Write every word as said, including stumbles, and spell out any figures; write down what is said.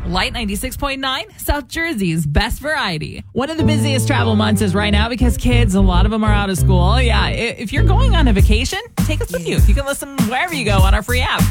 Light ninety-six point nine, South Jersey's best variety. One of the busiest travel months is right now because kids, a lot of them are out of school. Yeah, if you're going on a vacation, take us with you. You can listen wherever you go on our free app.